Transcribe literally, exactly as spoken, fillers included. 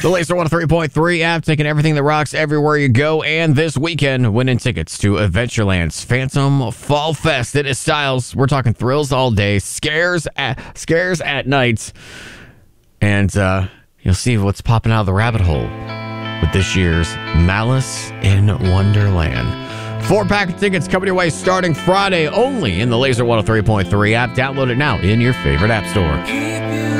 The Laser one oh three point three app, taking everything that rocks everywhere you go. And this weekend, winning tickets to Adventureland's Phantom Fall Fest. It is Styles. We're talking thrills all day, scares at scares at night, and uh, you'll see what's popping out of the rabbit hole with this year's Malice in Wonderland. Four-pack of tickets coming your way starting Friday only in the Laser one oh three point three app. Download it now in your favorite app store.